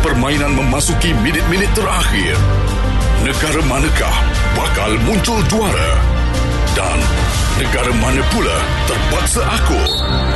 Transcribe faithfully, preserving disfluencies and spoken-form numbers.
permainan memasuki minit-minit terakhir. Negara manakah bakal muncul juara? Dan negara mana pula terpaksa akur?